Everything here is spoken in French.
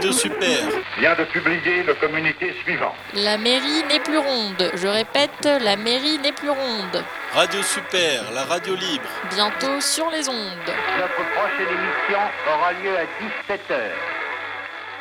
Radio Super vient de publier le communiqué suivant. La mairie n'est plus ronde. Je répète, la mairie n'est plus ronde. Radio Super, la radio libre. Bientôt sur les ondes. Notre prochaine émission aura lieu à 17h.